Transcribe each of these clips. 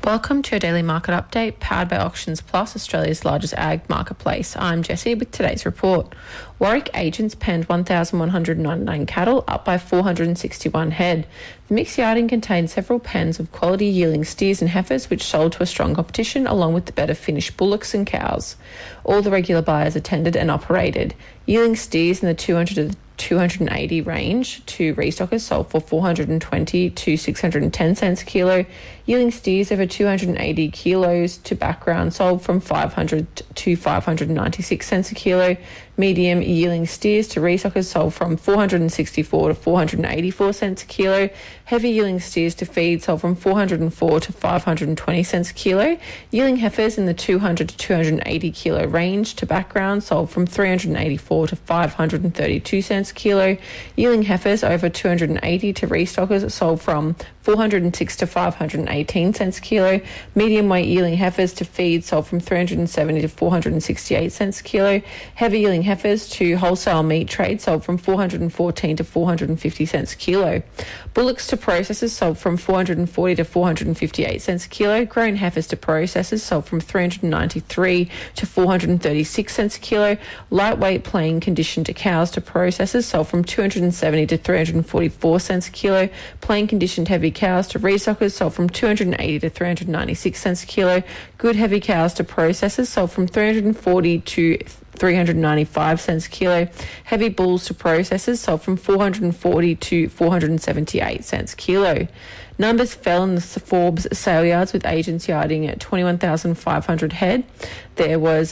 Welcome to your daily market update, powered by Auctions Plus, Australia's largest ag marketplace. I'm Jessie with today's report. Warwick agents penned 1,199 cattle, up by 461 head. The mixed yarding contained several pens of quality yielding steers and heifers, which sold to a strong competition, along with the better finished bullocks and cows. All the regular buyers attended and operated. Yielding steers in the 200 to 280 range to restockers sold for 420 to 610 cents a kilo. Yielding steers over 280 kilos to background sold from 500 to 596 cents a kilo. Medium yielding steers to restockers sold from 464 to 484 cents a kilo. Heavy yielding steers to feed sold from 404 to 520 cents a kilo. Yielding heifers in the 200 to 280 kilo range to background sold from 384 to 532 cents a kilo. Yielding heifers over 280 to restockers sold from 406 to 518 cents a kilo. Medium weight yielding heifers to feed sold from 370 to 468 cents a kilo. Heavy yielding heifers to wholesale meat trade sold from 414 to 450 cents a kilo. Bullocks to processors sold from 440 to 458 cents a kilo. Grown heifers to processors sold from 393 to 436 cents a kilo. Lightweight plain conditioned to cows to processors sold from 270 to 344 cents a kilo. Plain conditioned heavy cows to restockers sold from 280 to 396 cents a kilo. Good heavy cows to processors sold from 340 to 395 cents a kilo. Heavy bulls to processors sold from 440 to 478 cents a kilo. Numbers fell in the Forbes sale yards, with agents yarding at 21,500 head. There was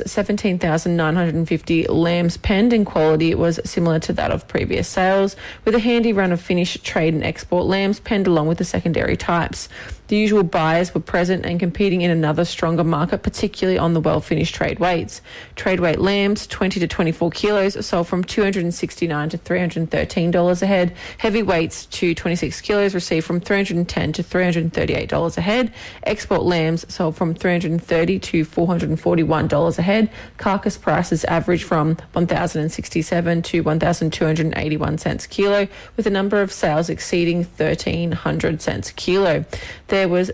17,950 lambs penned. In quality, it was similar to that of previous sales, with a handy run of finished trade and export lambs penned along with the secondary types. The usual buyers were present and competing in another stronger market, particularly on the well-finished trade weights. Trade weight lambs, 20 to 24 kilos, sold from $269 to $313 a head. Heavy weights to 26 kilos received from $310 to $338 a head. Export lambs sold from $330 to $441 a head. Carcass prices averaged from $1,067 to $1,281 cents a kilo, with a number of sales exceeding 1,300 cents a kilo. There was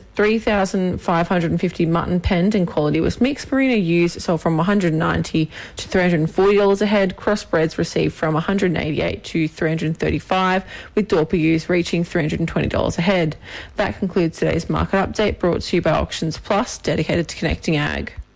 3,550 mutton penned, and quality was mixed. Merino ewes sold from $190 to $340 a head. Crossbreds received from $188 to $335, with Dorper ewes reaching $320 a head. That concludes today's market update, brought to you by Auctions Plus, dedicated to connecting ag.